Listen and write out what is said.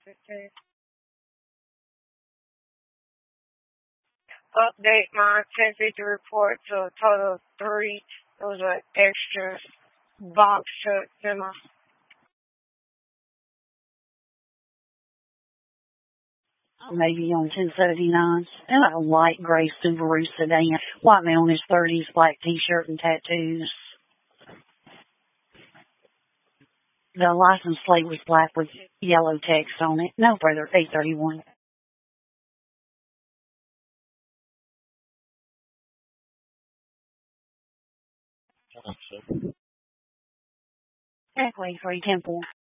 Okay. Update my temperature report to a total of 3. It was an extra box truck in my maybe on 1079. And like a light gray Subaru sedan. White man in his 30s, black t-shirt and tattoos. The license plate was black with yellow text on it. No, brother, 831. Exactly, 310